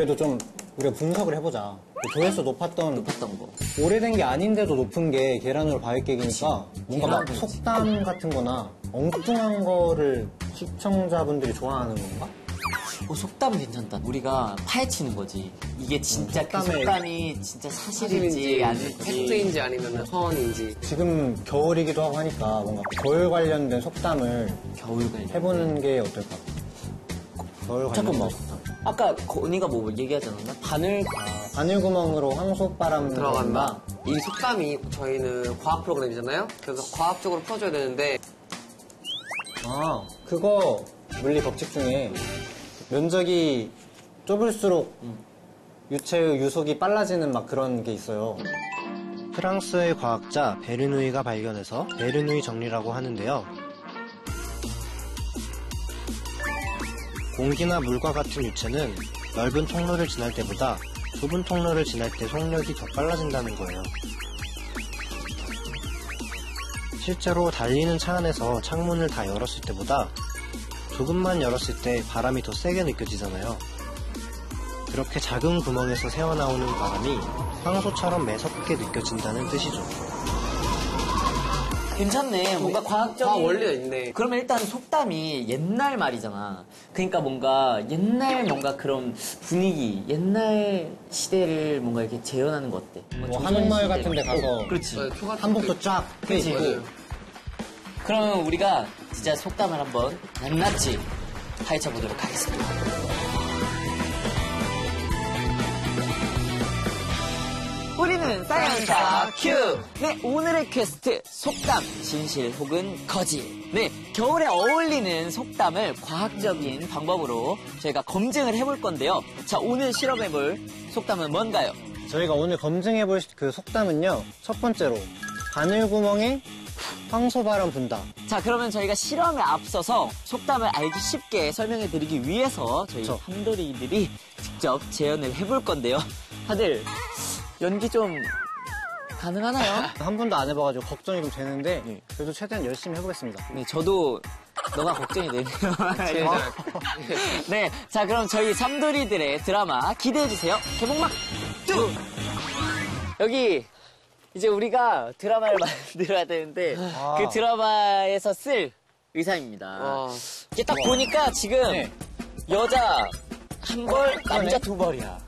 그래도 좀 우리가 분석을 해보자. 조회수 높았던 거. 오래된 게 아닌데도 높은 게 계란으로 바위깨기니까 뭔가 막 속담 같은 거나 엉뚱한 거를 시청자분들이 좋아하는 건가? 속담 괜찮다. 우리가 파헤치는 거지. 이게 진짜 그 속담이 진짜 사실인지 아닐지. 팩트인지 아니면 허언인지. 지금 겨울이기도 하고 하니까 뭔가 겨울 관련된 속담을 해보는 게 어떨까? 겨울 관련된 속담. 아까 건이가 뭐 얘기하지 않았나? 바늘구멍으로 황소바람 들어간다. 이 속담이 저희는 과학 프로그램이잖아요. 그래서 과학적으로 풀어줘야 되는데. 그거 물리 법칙 중에 면적이 좁을수록 유체의 유속이 빨라지는 막 그런 게 있어요. 프랑스의 과학자 베르누이가 발견해서 베르누이 정리라고 하는데요. 공기나 물과 같은 유체는 넓은 통로를 지날 때보다 좁은 통로를 지날 때 속력이 더 빨라진다는 거예요. 실제로 달리는 차 안에서 창문을 다 열었을 때보다 조금만 열었을 때 바람이 더 세게 느껴지잖아요. 그렇게 작은 구멍에서 새어나오는 바람이 황소처럼 매섭게 느껴진다는 뜻이죠. 괜찮네. 뭔가 과학적인 원리가 있네. 그러면 일단 속담이 옛날 말이잖아. 그러니까 뭔가 옛날 뭔가 그런 분위기, 옛날 시대를 뭔가 이렇게 재현하는 거 어때? 뭐 한옥마을 같은 데 가서 그렇지. 한복도 쫙 그렇지. 그러면 우리가 진짜 속담을 한번 낱낱이 파헤쳐 보도록 하겠습니다. 우리는 사이언스타 큐! 네, 오늘의 퀘스트, 속담, 진실 혹은 거짓. 네, 겨울에 어울리는 속담을 과학적인 방법으로 저희가 검증을 해볼 건데요. 자, 오늘 실험해볼 속담은 뭔가요? 저희가 오늘 검증해볼 그 속담은요. 첫 번째로 바늘구멍에 황소바람 분다. 자, 그러면 저희가 실험에 앞서서 속담을 알기 쉽게 설명해드리기 위해서 저희 함돌이들이 직접 재현을 해볼 건데요. 다들 연기 좀 가능하나요? 한 번도 안 해봐가지고 걱정이 좀 되는데 그래도 최대한 열심히 해보겠습니다. 네, 저도 너가 걱정이 되네요. 네, 자 그럼 저희 삼돌이들의 드라마 기대해주세요. 개봉막 뚝! 여기 이제 우리가 드라마를 만들어야 되는데 그 드라마에서 쓸 의상입니다. 이게 딱 보니까 지금 여자 한 벌, 남자 두 벌이야.